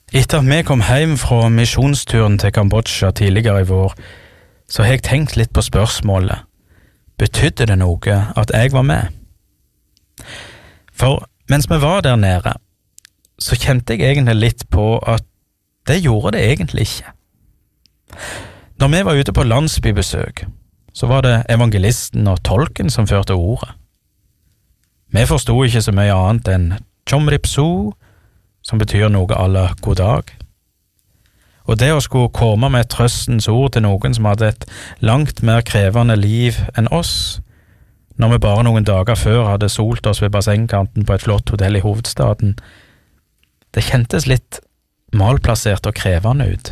Etter at vi kom hjem fra misjonsturen til Kambodsja tidligere i vår, så har jeg tenkt litt på spørsmålet: betydde det noe at jeg var med? For mens vi var der nede, så kjente jeg egentlig litt på at det gjorde det egentlig ikke. Når vi var ute på landsbybesøk, så var det evangelisten og tolken som førte ordet. Vi forstod ikke så mye annet enn Chomripsu, som betyr noe à la god dag. Og det å skulle komme med et trøstens ord til noen som hadde et langt mer krevende liv enn oss, når vi bare noen dager før hadde solt oss ved bassengkanten på et flott hotell i hovedstaden, det kjentes litt malplassert og krevende ut.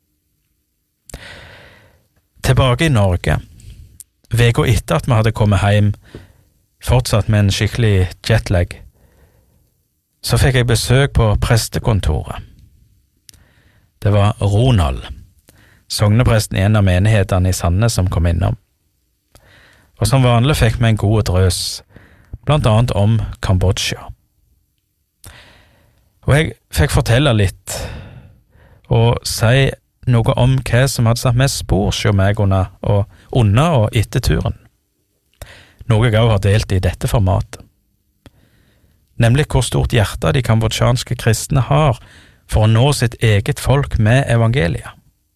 Tilbake i Norge, veka etter at vi hadde kommet hjem, fortsatt med en skikkelig jetlag, så fikk jeg besøk på prestekontoret. Det var Ronald, sognepresten i en av menighetene i Sandnes, som kom innom. Og som vanlig fikk vi en god drøs, blant annet om Kambodsja. Og jeg fikk fortelle litt, og si noe om hva som hadde satt mest spor hos meg under og etter turen. Noe jeg også har delt i dette formatet. Nemlig hvor stort hjerte de kambodsjanske kristne har for å nå sitt eget folk med evangeliet.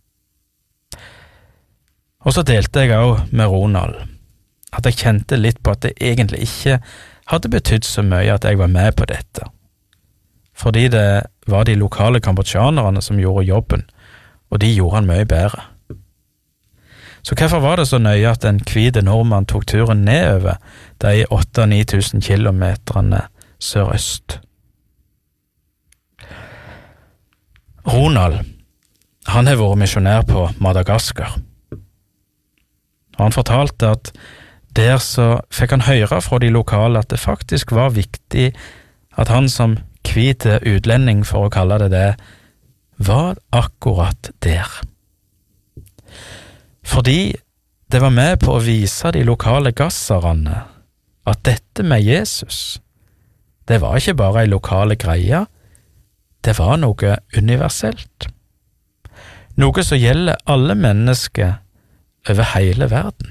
Og så delte jeg også med Ronald at jeg kjente litt på at det egentlig ikke hadde betydd så mye at jeg var med på dette, fordi det var de lokale kambodsjanerne som gjorde jobben, og de gjorde han mye bedre. Så hvorfor var det så nøye at en hvite nordmann tok turen nedover de 8-9 000 kilometerne sørøst? Ronald, han har vært misjonær på Madagaskar. Og han fortalte at der så fikk han høre fra de lokale at det faktisk var viktig at han som hvite utlending, for å kalle det det, var akkurat der. Fordi det var med på å vise de lokale gasserne at dette med Jesus, det var ikke bare en lokale greie, det var noe universelt. Noe som gjelder alle mennesker over hele verden.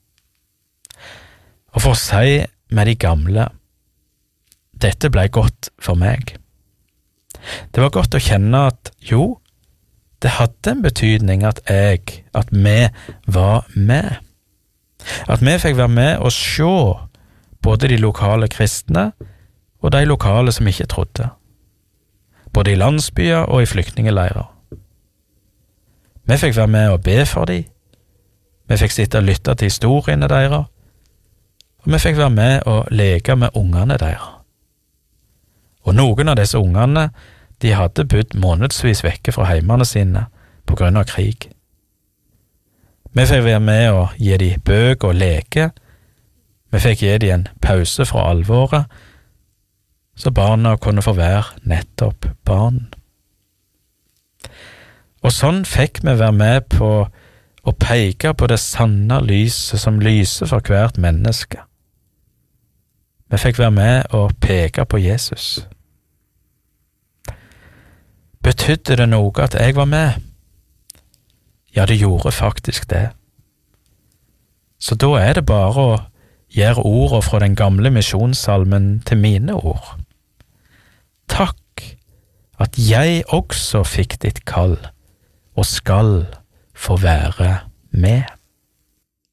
Og for å si med de gamle, dette ble godt for meg. Det var godt å kjenne at jo, det hadde en betydning at vi var med. At vi fikk være med og se både de lokale kristne og de lokale som ikke trodde. Både i landsbyer og i flyktningeleirer. Vi fikk være med og be for dem. Vi fikk sitte og lytte til historiene deres. Og vi fikk være med og leke med ungene deres. Og noen av disse ungene, de hadde bodd månedsvis vekke fra heimene sine på grunn av krig. Vi fikk være med og gi dem bøker og leke. Vi fikk gi dem en pause fra alvoret, så barna kunne få være nettopp barn. Og sånn fikk vi være med på å peke på det sanne lyset som lyser for hvert menneske. Vi fikk være med og peke på Jesus. Betydde det noe at jeg var med? Ja, det gjorde faktisk det. Så da er det bare å gjøre ordene fra den gamle misjonssalmen til mine ord. Takk at jeg også fikk ditt kall og skal få være med.